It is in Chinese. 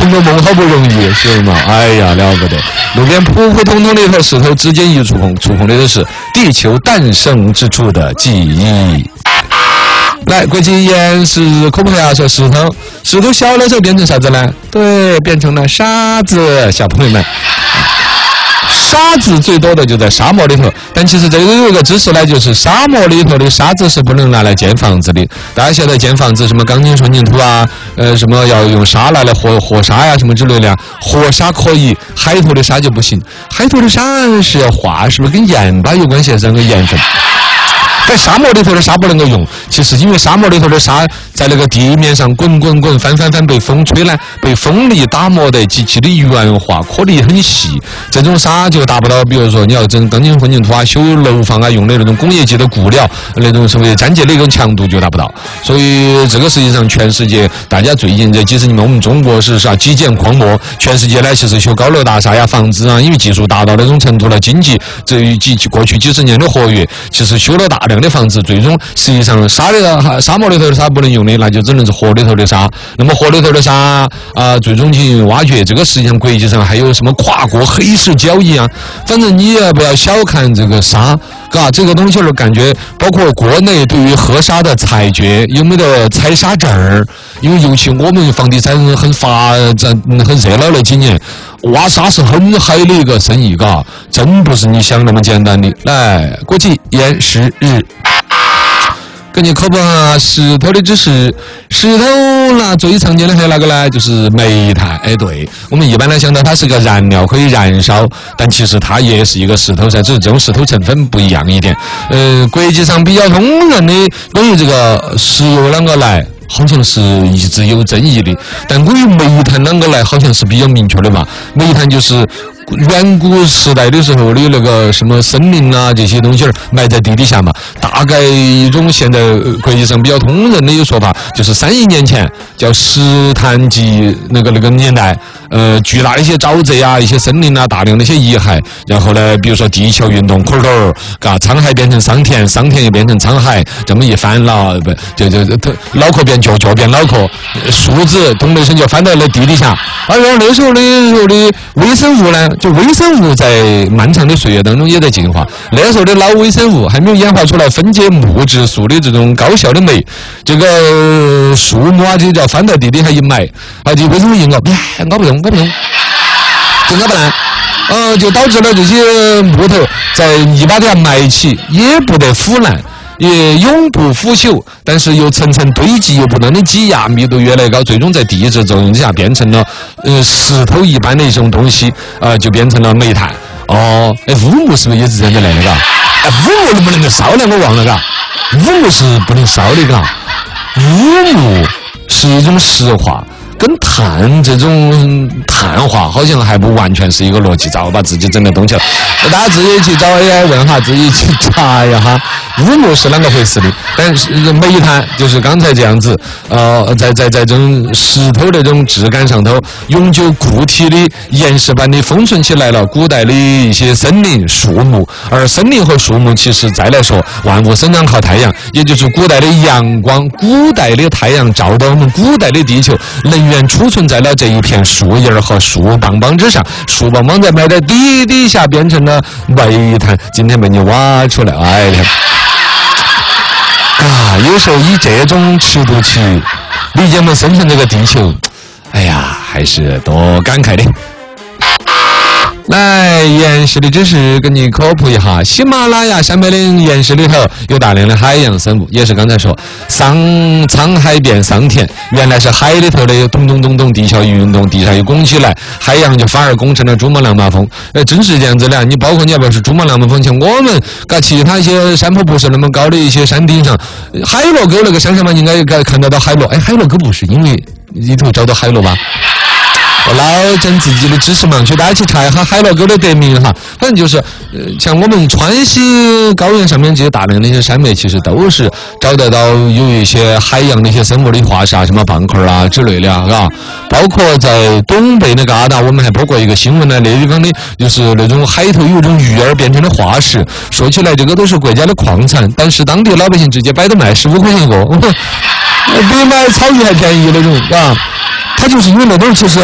红楼梦好不容易，是吗？哎呀，了不得！路边普普通通的一块石头，之间一触碰，触碰的都是地球诞生之处的记忆。来，国际岩石科普一下，说石头小的时候变成啥子呢？对，变成了沙子，小朋友们。沙子最多的就在沙漠里头，但其实这个有一个知识呢，就是沙漠里头的沙子是不能拿来建房子的。大家晓得建房子什么钢筋混凝土啊，什么要用沙来和沙呀什么之类的，和沙可以，海头的沙就不行。海头的沙是要化，是不是跟盐巴有关系？是那个盐分。在沙漠里头的沙不能够用，其实因为沙漠里头的沙在那个地面上滚，翻，被风吹来，被风力打磨得极其的圆滑，颗粒很细。这种沙就达不到，比如说你要整钢筋混凝土啊、修楼房啊用的那种工业级的固料，那种所谓粘结的一种强度就达不到。所以这个实际上全世界大家最近这几十年，我们中国是啥基建狂魔，全世界呢其实修高楼大厦呀、房子啊，因为技术达到那种程度了，经济这过去几十年的活跃，其实修了大量的房子，最终实际上沙漠里头的沙不能用的，那就只能是河里头的沙。那么河里头的沙最终进行挖掘，这个实际上国际上还有什么跨国黑市交易啊？反正你也不要小看这个沙，这个东西儿感觉，包括国内对于河沙的采掘有没得采沙证儿？因为尤其我们房地产很热闹的几年。挖沙是很嗨的一个生意，真不是你想那么简单的。来，国际岩石日，给你科普下石头的知识。石头呢，最常见的还有哪个呢？就是煤炭。哎，对，我们一般来想到它是个燃料，可以燃烧，但其实它也是一个石头噻，只是这种石头成分不一样一点。国际上比较通用的关于这个石油啷个来，好像是一直有争议的，但关于煤炭啷个来，好像是比较明确的吧。煤炭就是远古时代的时候的那个什么森林啊，这些东西埋在地底下嘛。大概一种现在国际上比较通人的一个说法，就是3亿年前叫石炭纪那个年代，巨大的一些沼泽啊、一些森林啊、大量的一些遗骸，然后呢，比如说地球运动，沧海变成桑田，桑田又变成沧海，这么一翻了，就脑壳变脚变脑壳，树枝东北省就翻到了地底下。而那时候的微生物呢，就微生物在漫长的岁月当中也在进化。那时候的老微生物还没有演化出来分解木质素的这种高效的酶，这个树木啊就叫翻到地底下一埋，这微生物一咬，咬不动，就咬不烂，就导致了这些木头在泥巴底下埋起，也不得腐烂。也永不腐朽，但是又层层堆积，又不断的挤压，密度越来越高，最终在地质作用之下变成了石头一般的一种东西，就变成了煤炭。乌木是不是也是这样的来的？乌木能不能够烧呢？我忘了，乌木是不能烧的，乌木是一种石化。跟碳这种碳化好像还不完全是一个逻辑，早把自己整得动起来。大家自己去找 AI 问哈，自己去查一下哈，乌木是啷个回事的？但是煤炭就是刚才这样子，在这种石头的这种质感上头，永久固体的岩石般的封存起来了古代的一些森林树木，而森林和树木其实再来说，万物生长靠太阳，也就是古代的阳光，古代的太阳照到我们古代的地球，能源储存在了这一片树叶和树棒棒之上，树棒棒在埋在地底下变成了煤炭，今天被你挖出来，哎呀！有时候以这种尺度去理解我们生存这个地球，哎呀，还是多感慨的。来，岩石的知识跟你科普一下，喜马拉雅山脉的岩石里头有大量的海洋生物，也是刚才说沧海变桑田，原来是海里头的咚咚咚咚，地壳一运动，地下一拱起来，海洋就反而拱成了珠穆朗玛峰。真是这样子的。你包括你要不是珠穆朗玛峰，像我们其他一些山坡不是那么高的一些山顶上，海螺沟那个山上嘛，应该看得到海螺。海螺沟不是因为里头找到海螺吧？我老整自己的知识盲区，大家去查一下海螺沟的得名哈。反正就是像我们川西高原上面这些大量的一些山脉，其实都是找得到有一些海洋的一些生物的化石啊，什么蚌壳啊之类的啊，包括在东北那个旮沓，我们还播过一个新闻呢，那地方的就是那种海头有一种鱼儿变成了化石。说起来这个都是国家的矿产，但是当地老百姓直接摆着卖15块钱一个，比买草鱼还便宜那种啊。它就是因为那种其实